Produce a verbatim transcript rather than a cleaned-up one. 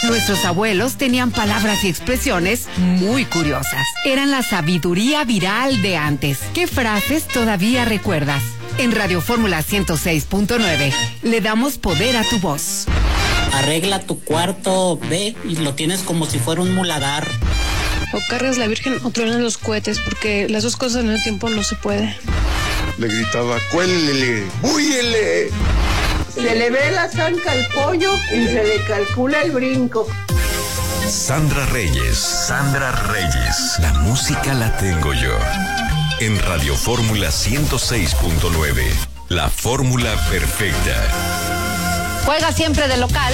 Nuestros abuelos tenían palabras y expresiones muy curiosas. Eran la sabiduría viral de antes. ¿Qué frases todavía recuerdas? En Radio Fórmula ciento seis punto nueve le damos poder a tu voz. Arregla tu cuarto, ve y lo tienes como si fuera un muladar. O cargas la Virgen o truenas los cohetes, porque las dos cosas en el tiempo no se puede. Le gritaba, cuélele, búyele. Se le ve la zanca al pollo y se le calcula el brinco. Sandra Reyes. Sandra Reyes. La música la tengo yo. En Radio Fórmula ciento seis punto nueve. La fórmula perfecta. Juega siempre de local.